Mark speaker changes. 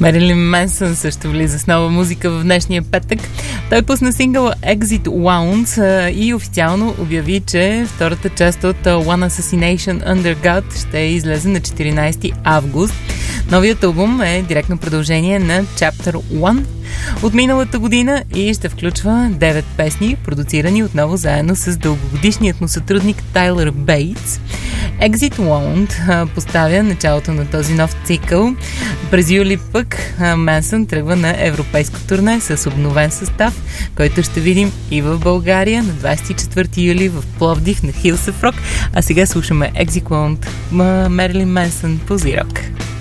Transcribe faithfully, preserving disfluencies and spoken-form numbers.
Speaker 1: Мерилин Менсън също влиза с нова музика в днешния петък. Той пусна сингъл Exit Wounds и официално обяви, че втората част от One Assassination Under God ще излезе на четиринайсети август. Новият албум е директно продължение на Chapter едно от миналата година и ще включва девет песни, продуцирани отново заедно с дългогодишният му сътрудник Тайлър Бейтс. Exit Wound поставя началото на този нов цикъл. През юли пък Менсън тръгва на европейско турне с обновен състав, който ще видим и в България на двайсет и четвърти юли в Пловдив на Hills of Rock. А сега слушаме Exit Wound, Мерилин Менсън по Z-Rock.